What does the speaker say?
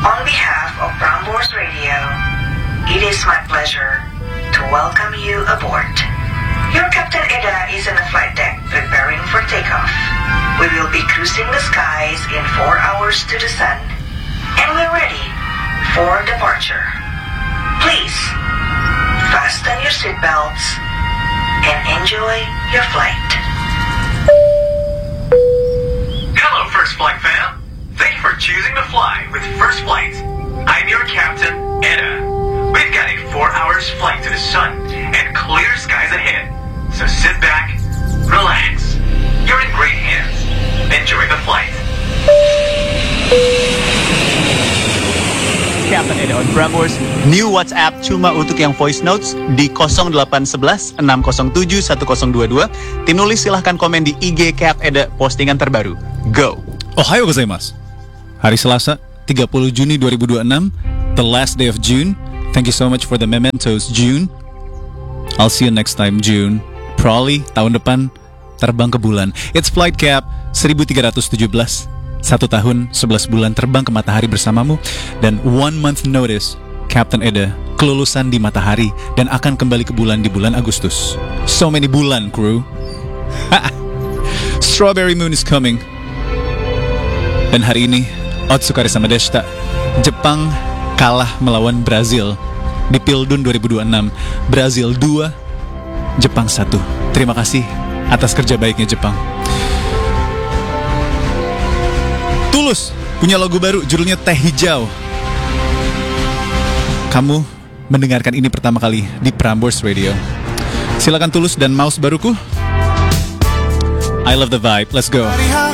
On behalf of Prambors Radio, it is my pleasure to welcome you aboard. Your Captain Eda is on the flight deck preparing for takeoff. We will be cruising the skies in 4 hours to the sun, and we're ready for departure. Please, fasten your seatbelts and enjoy your flight. Hello, First Flight fam. Thank you for choosing to fly with First Flight. I'm your captain, Eda. We've got a 4 hours flight to the sun and clear skies ahead. So sit back, relax. You're in great hands. Enjoy the flight. Captain Eda on Prambors. New WhatsApp cuma untuk yang voice notes di 0811 607 1022. Tim nulis silahkan komen di IG Cap Eda postingan terbaru. Go. Ohayo gozaimasu. Hari Selasa, 30 Juni 2026, the last day of June. Thank you so much for the mementos, June. I'll see you next time, June. Probably tahun depan terbang ke bulan. It's Flight Cap 1317. 1 tahun 11 bulan terbang ke matahari bersamamu. Dan 1 month notice, Captain Eda kelulusan di matahari dan akan kembali ke bulan di bulan Agustus. So many bulan, crew. Strawberry moon is coming. Dan hari ini Otsukare sama deshita. Jepang kalah melawan Brazil di Pildun 2026. Brazil 2, Jepang 1. Terima kasih atas kerja baiknya Jepang. Tulus punya lagu baru judulnya Teh Hijau. Kamu mendengarkan ini pertama kali di Prambors Radio. Silakan Tulus dan mouse baruku. I love the vibe. Let's go.